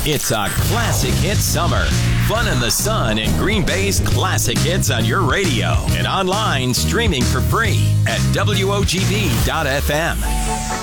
It's a classic hit summer. Fun in the sun and Green Bay's classic hits on your radio and online streaming for free at WOGB.FM.